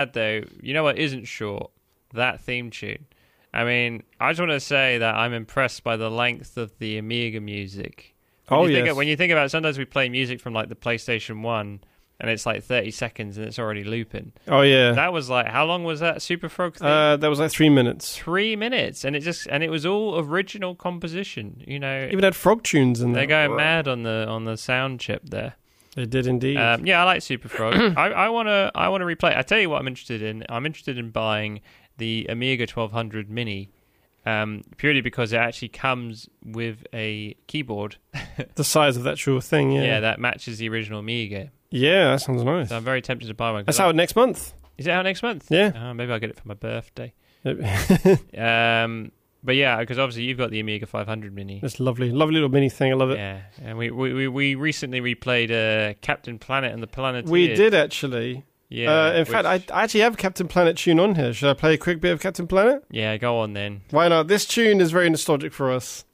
Though, you know what isn't short? That theme tune. I mean, I just want to say that I'm impressed by the length of the Amiga music. When you think about it, sometimes we play music from like the PlayStation 1 and it's like 30 seconds and it's already looping. Oh, yeah. That was like, how long was that Super Frog thing? That was like 3 minutes. 3 minutes. And it was all original composition, you know. Even had frog tunes in there. They're going mad on the sound chip there. They did indeed. Yeah, I like Super Frog. I want to replay. I tell you what I'm interested in. I'm interested in buying the Amiga 1200 Mini. Purely because it actually comes with a keyboard. The size of that sure thing, yeah. Yeah, that matches the original Amiga. Yeah, that sounds nice. So I'm very tempted to buy one. That's out next month. Is it out next month? Yeah. Maybe I'll get it for my birthday. But yeah, because obviously you've got the Amiga 500 Mini. It's lovely. Lovely little mini thing. I love it. Yeah, and we recently replayed Captain Planet and the Planeteers. We did, actually. Yeah. In fact, I actually have Captain Planet tune on here. Should I play a quick bit of Captain Planet? Yeah, go on then. Why not? This tune is very nostalgic for us.